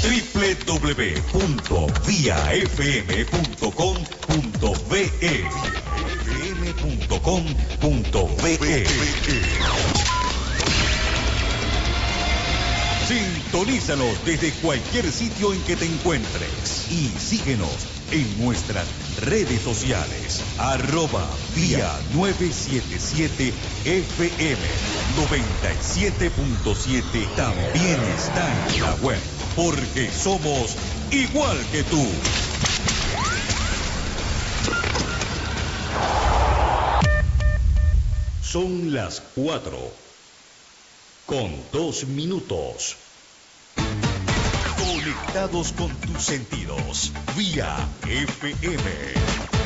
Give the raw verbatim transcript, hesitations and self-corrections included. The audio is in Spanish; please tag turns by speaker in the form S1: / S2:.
S1: doble u doble u doble u punto vía f m punto com punto be e f m punto com punto be e. Sintonízanos desde cualquier sitio en que te encuentres y síguenos en nuestras redes sociales, arroba vía novecientos setenta y siete F M noventa y siete punto siete. También está en la web, porque somos igual que tú. Son las cuatro con dos minutos. Conectados con tus sentidos, vía F M.